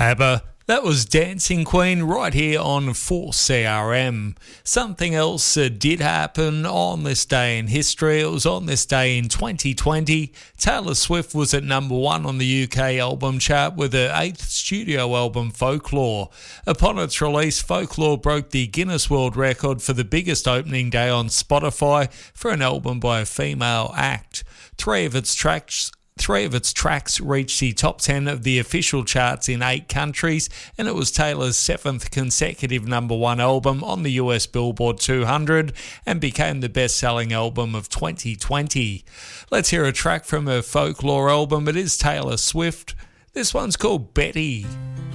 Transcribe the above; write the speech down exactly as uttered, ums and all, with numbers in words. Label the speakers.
Speaker 1: ABBA. That was Dancing Queen right here on four C R M. Something else uh, did happen on this day in history. It was on this day in twenty twenty. Taylor Swift was at number one on the U K album chart with her eighth studio album, Folklore. Upon its release, Folklore broke the Guinness World Record for the biggest opening day on Spotify for an album by a female act. Three of its tracks Three of its tracks reached the top ten of the official charts in eight countries, and it was Taylor's seventh consecutive number one album on the U S Billboard two hundred and became the best-selling album of twenty twenty. Let's hear a track from her Folklore album. It is Taylor Swift. This one's called Betty.